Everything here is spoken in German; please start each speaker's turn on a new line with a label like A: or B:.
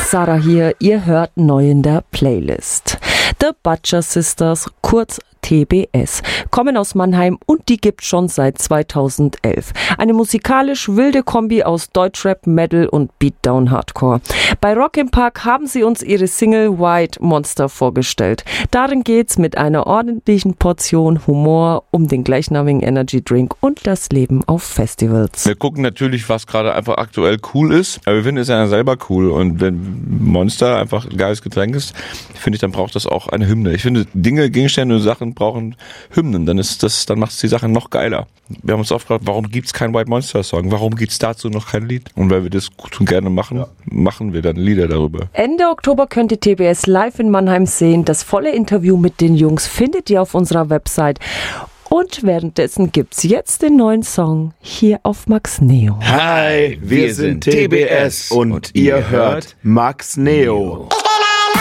A: Sarah hier, ihr hört neu in der Playlist. The Butcher Sisters, kurz TBS, kommen aus Mannheim und die gibt schon seit 2011. Eine musikalisch wilde Kombi aus Deutschrap, Metal und Beatdown Hardcore. Bei Rock im Park haben sie uns ihre Single White Monster vorgestellt. Darin geht's mit einer ordentlichen Portion Humor um den gleichnamigen Energy Drink und das Leben auf Festivals.
B: Wir gucken natürlich, was gerade einfach aktuell cool ist, aber wir finden es ja selber cool und wenn Monster einfach ein geiles Getränk ist, finde ich, dann braucht das auch eine Hymne. Ich finde, Dinge, Gegenstände und Sachen brauchen Hymnen, dann macht es die Sache noch geiler. Wir haben uns oft gefragt, warum gibt es keinen White Monster Song? Warum gibt es dazu noch kein Lied? Und weil wir das gut und gerne machen, machen wir dann Lieder darüber.
A: Ende Oktober könnt ihr TBS live in Mannheim sehen. Das volle Interview mit den Jungs findet ihr auf unserer Website. Und währenddessen gibt's jetzt den neuen Song hier auf Max Neo.
C: Hi, wir sind TBS und ihr hört Max Neo.